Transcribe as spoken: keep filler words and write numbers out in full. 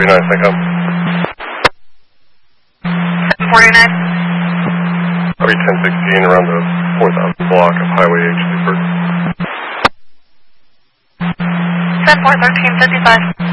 forty-nine, think I'm. seven forty-nine. Probably ten sixteen around the four thousand block of Highway H, Leesburg. ten four thirteen fifty-five.